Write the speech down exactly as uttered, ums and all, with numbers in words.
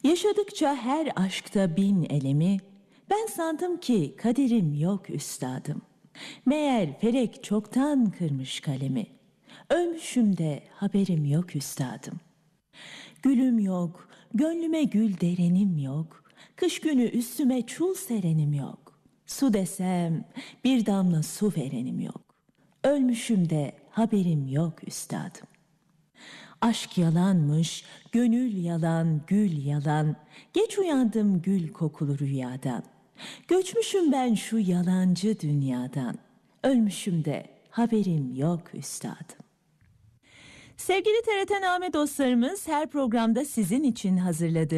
Yaşadıkça her aşkta bin elemi, ben sandım ki kaderim yok üstadım. Meğer felek çoktan kırmış kalemi, ölmüşüm de haberim yok üstadım. Gülüm yok, gönlüme gül derenim yok, kış günü üstüme çul serenim yok. Su desem bir damla su verenim yok, ölmüşüm de haberim yok üstadım. Aşk yalanmış, gönül yalan, gül yalan. Geç uyandım gül kokulu rüyadan. Göçmüşüm ben şu yalancı dünyadan. Ölmüşüm de haberim yok üstadım. Sevgili T R T Name dostlarımız, her programda sizin için hazırladığım